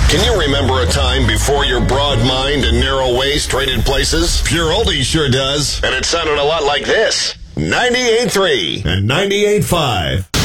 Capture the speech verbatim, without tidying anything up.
Can you remember a time before your broad mind and narrow waist traded places? Pure Oldie sure does. And it sounded a lot like this. ninety-eight point three and ninety-eight point five.